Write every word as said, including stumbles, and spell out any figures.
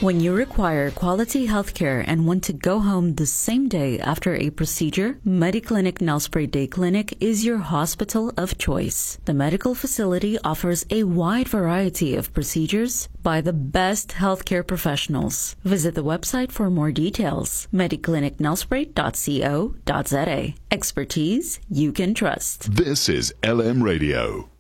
When you require quality healthcare and want to go home the same day after a procedure, Mediclinic Nelspruit Day Clinic is your hospital of choice. The medical facility offers a wide variety of procedures by the best healthcare professionals. Visit the website for more details, mediclinic nelspruit dot co dot za. Expertise you can trust. This is L M Radio.